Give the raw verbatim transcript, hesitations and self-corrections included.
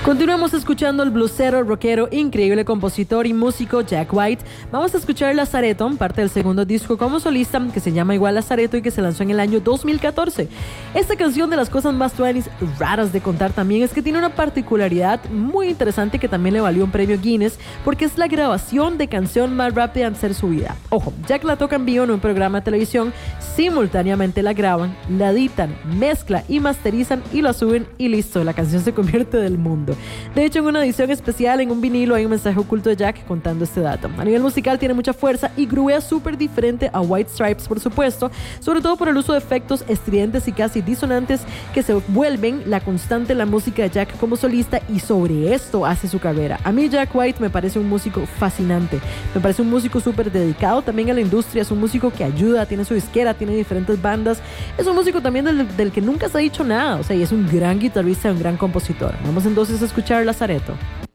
Continuamos escuchando al blusero, rockero, increíble compositor y músico Jack White. Vamos a escuchar Lazaretto, parte del segundo disco como solista, que se llama igual Lazaretto y que se lanzó en el año dos mil catorce. Esta canción, de las cosas más tuanis raras de contar también, es que tiene una particularidad muy interesante que también le valió un premio Guinness, porque es la grabación de canción más rápida en ser subida. Ojo, Jack la toca en vivo en un programa de televisión, simultáneamente la graban, la editan, mezclan y masterizan y la suben y listo, la canción se convierte del mundo. De hecho, en una edición especial en un vinilo hay un mensaje oculto de Jack contando este dato. A nivel musical tiene mucha fuerza y grúea súper diferente a White Stripes, por supuesto, sobre todo por el uso de efectos estridentes y casi disonantes que se vuelven la constante en la música de Jack como solista, y sobre esto hace su carrera. A mí Jack White me parece un músico fascinante, me parece un músico súper dedicado también a la industria, es un músico que ayuda, tiene su disquera, tiene diferentes bandas, es un músico también del, del que nunca se ha dicho nada, o sea, y es un gran guitarrista, un gran compositor. Vamos entonces a escuchar Lazaretto.